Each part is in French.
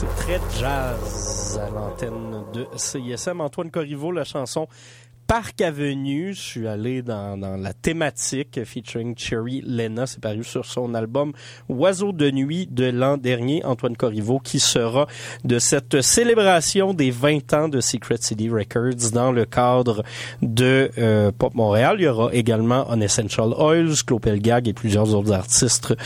C'est très jazz à l'antenne de CISM. Antoine Corriveau, la chanson Parc Avenue. Je suis allé dans la thématique featuring Cherry Lena. C'est paru sur son album Oiseaux de nuit de l'an dernier. Antoine Corriveau qui sera de cette célébration des 20 ans de Secret City Records dans le cadre de Pop Montréal. Il y aura également Unessential Oils, Clopelgag et plusieurs autres artistes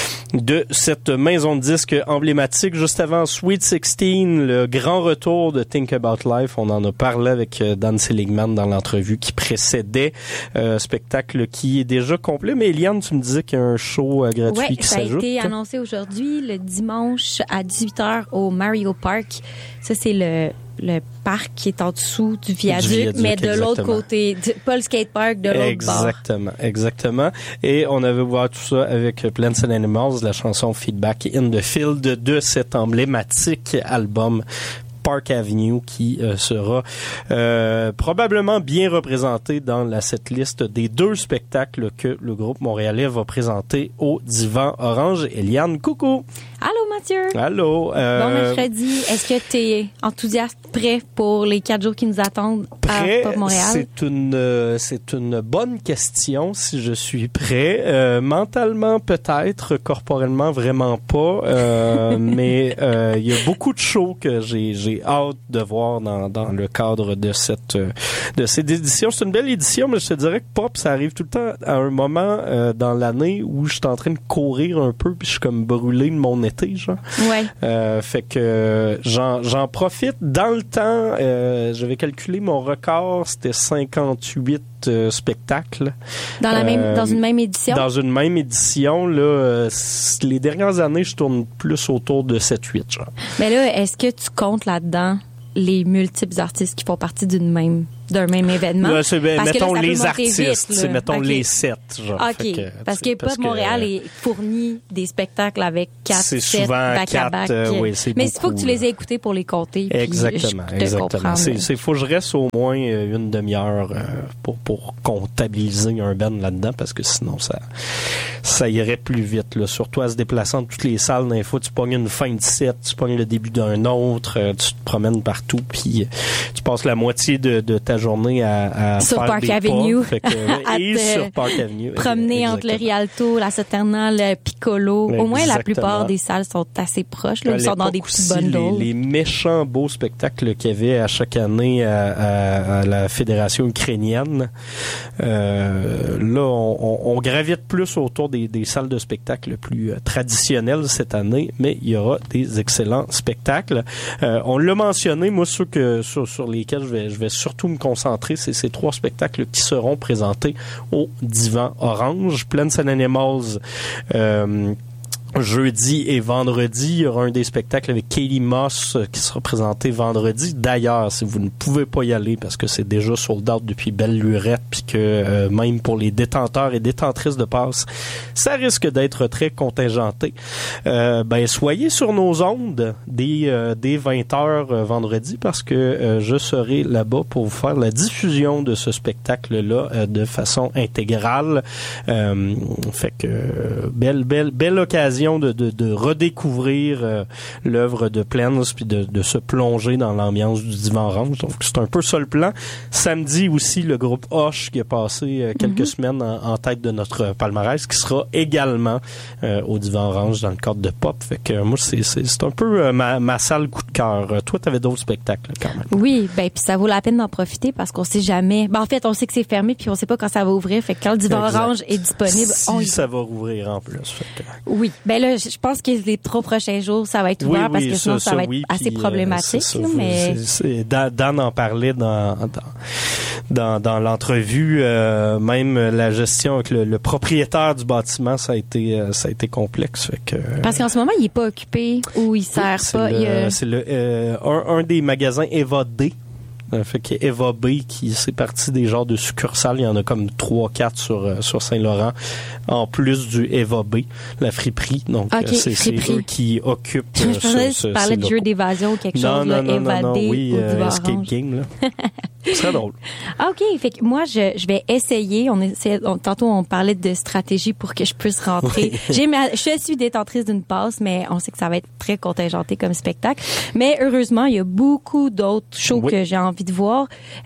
de cette maison de disques emblématique. Juste avant Sweet 16, le grand retour de Think About Life. On en a parlé avec Dan Seligman dans l'entrevue qui précédait. Spectacle qui est déjà complet. Mais Eliane, tu me disais qu'il y a un show gratuit qui s'ajoute. Oui, ça a été annoncé aujourd'hui, le dimanche à 18h au Mario Park. Ça, c'est le parc qui est en dessous du viaduc, mais de l'autre côté, pas le skatepark, de l'autre bord. Exactement. Et on avait voir tout ça avec Plants and Animals, la chanson Feedback in the Field de cet emblématique album Park Avenue qui sera probablement bien représenté dans la setlist des 2 spectacles que le groupe montréalais va présenter au Divan Orange. Eliane, coucou! Allô Mathieu! Allô! Bon mercredi, est-ce que tu es enthousiaste, prêt pour les 4 jours qui nous attendent à Pop Montréal? C'est une bonne question si je suis prêt. Mentalement peut-être, corporellement vraiment pas, mais il y a beaucoup de shows que j'ai hâte de voir dans le cadre de cette édition. C'est une belle édition, mais je te dirais que Pop, ça arrive tout le temps à un moment dans l'année où je suis en train de courir un peu puis je suis comme brûlé de mon été, genre. Ouais. Fait que j'en profite. Dans le temps, j'avais calculé mon record, c'était 58 spectacles. Dans une même édition? Dans une même édition, là, les dernières années, je tourne plus autour de 7-8, genre. Mais là, est-ce que tu comptes là-dedans les multiples artistes qui font partie d'un même événement? Là, mettons les artistes, vite, mettons okay. Les 7. Genre. OK. Parce que Pop Montréal est fourni des spectacles avec 4 c'est sets souvent back-à-back. Oui, c'est mais beaucoup, il faut que tu les aies écoutés pour les compter. Exactement. C'est faut que je reste au moins une demi-heure pour comptabiliser un band là-dedans parce que sinon ça irait plus vite. Là. Surtout à se déplaçant de toutes les salles d'info, tu pognes une fin de set, tu pognes le début d'un autre, tu te promènes partout, puis tu passes la moitié de ta journée à sur faire Park des Avenue. Pas, et sur Park Avenue. Promener entre le Rialto, la Saturnin, le Piccolo. Au moins, la plupart des salles sont assez proches. Là, ils sont dans des petits bundles. Les méchants beaux spectacles qu'il y avait à chaque année à la Fédération ukrainienne. Là, on gravite plus autour des salles de spectacle plus traditionnelles cette année, mais il y aura des excellents spectacles. On l'a mentionné, moi, sur lesquels je vais surtout me concentrer, c'est ces 3 spectacles qui seront présentés au Divan Orange. Plants and Animals, jeudi et vendredi, il y aura un des spectacles avec Katie Moss qui sera présenté vendredi. D'ailleurs, si vous ne pouvez pas y aller parce que c'est déjà sold out depuis belle lurette puis que même pour les détenteurs et détentrices de passes, ça risque d'être très contingenté. Soyez sur nos ondes dès 20h vendredi parce que je serai là-bas pour vous faire la diffusion de ce spectacle-là de façon intégrale. Fait que belle occasion de redécouvrir l'œuvre de Plants puis de se plonger dans l'ambiance du Divan Orange. Donc, c'est un peu ça le plan. Samedi aussi, le groupe Hoche qui a passé quelques semaines en tête de notre palmarès qui sera également au Divan Orange dans le cadre de Pop. Fait que moi, c'est un peu ma salle coup de cœur. Toi, t'avais d'autres spectacles quand même. Oui, puis ça vaut la peine d'en profiter parce qu'on sait jamais. En fait, on sait que c'est fermé puis on sait pas quand ça va ouvrir. Fait que quand le Divan Orange est disponible, ça va rouvrir en plus. Fait que... Oui. Là, je pense que les 3 prochains jours, ça va être ouvert parce que sinon, ça va être assez problématique. Mais... Dan en parlait dans l'entrevue. Même la gestion avec le propriétaire du bâtiment, ça a été complexe. Fait que, parce qu'en ce moment, il est pas occupé ou il sert pas. C'est un des magasins Eva D. Fait que Eva B, c'est parti des genres de succursales. Il y en a comme 3-4 sur Saint-Laurent, en plus du Eva B, la friperie. Donc, c'est eux qui occupent je pensais que tu parlais de jeu d'évasion ou quelque chose, là, Eva D. Oui, Escape Game, là. Ce serait drôle. OK. Fait que moi, je vais essayer. Tantôt, on parlait de stratégie pour que je puisse rentrer. Je suis détentrice d'une passe, mais on sait que ça va être très contingenté comme spectacle. Mais heureusement, il y a beaucoup d'autres shows que j'ai envie de voir.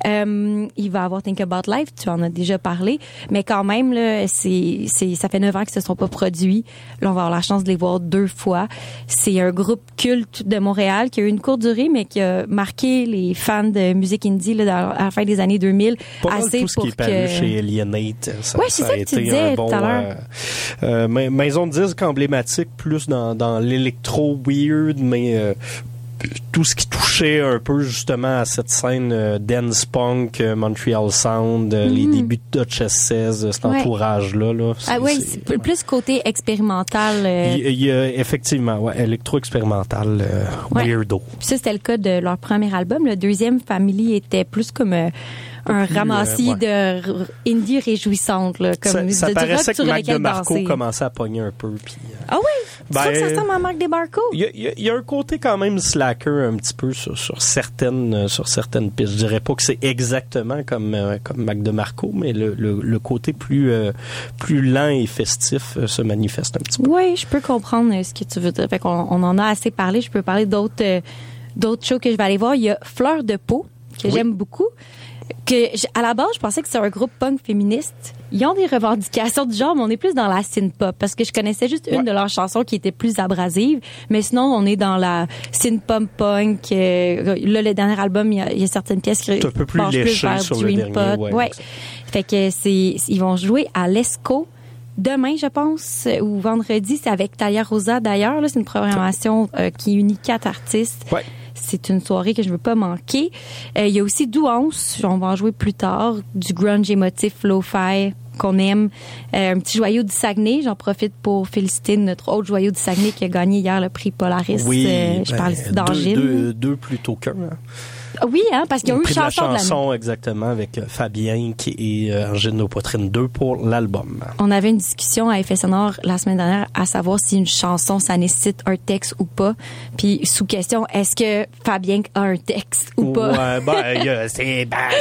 Il va y avoir Think About Life. Tu en as déjà parlé. Mais quand même, là, ça fait 9 ans que ce ne sont pas produits. Là, on va avoir la chance de les voir 2 fois. C'est un groupe culte de Montréal qui a eu une courte durée, mais qui a marqué les fans de musique indie là, à la fin des années 2000. Pas assez tout ce qui est paru chez Alienate. Oui, c'est ça que tu disais tout à l'heure. Maison de disque emblématique, plus dans l'électro weird, mais tout ce qui touchait un peu justement à cette scène dance punk, Montreal Sound, les débuts de Duchess 16, cet entourage-là. Là, c'est plus côté expérimental. Il y a effectivement, électro-expérimental, weirdo. Puis ça, c'était le cas de leur premier album. Le deuxième, Family, était plus comme un ramassis de indie réjouissante. Là, comme ça paraissait que Mac DeMarco commençait à pogner un peu. Puis, ah oui? Tu trouves que ça ressemble à Mac DeMarco? Il y a un côté quand même slacker un petit peu sur certaines pistes. Je dirais pas que c'est exactement comme Mac DeMarco, mais le côté plus lent et festif se manifeste un petit peu. Oui, je peux comprendre ce que tu veux dire. Fait qu'on en a assez parlé. Je peux parler d'autres shows que je vais aller voir. Il y a Fleur de peau, que j'aime beaucoup. À la base, je pensais que c'était un groupe punk féministe. Ils ont des revendications du genre, mais on est plus dans la synth-pop, parce que je connaissais juste une de leurs chansons qui était plus abrasive, mais sinon, on est dans la synth-pop punk. Là, le dernier album, il y a certaines pièces qui penchent plus vers sur dream pop. Ouais. Fait que ils vont jouer à l'ESCO demain, je pense, ou vendredi. C'est avec Talia Rosa, d'ailleurs. Là, c'est une programmation qui unit 4 artistes. Ouais. C'est une soirée que je ne veux pas manquer. Il y a aussi Douance, on va en jouer plus tard, du grunge émotif lo-fi qu'on aime. Un petit joyau du Saguenay, j'en profite pour féliciter notre autre joyau du Saguenay qui a gagné hier le prix Polaris. Oui, je parle ici d'Angine. Deux plutôt qu'un. Oui, parce qu'il y a eu une chanson de la chanson exactement avec Fabien et Angine aux poitrines 2 pour l'album. On avait une discussion à Effet Sonore la semaine dernière à savoir si une chanson ça nécessite un texte ou pas. Puis sous question, est-ce que Fabien a un texte ou pas? Ouais,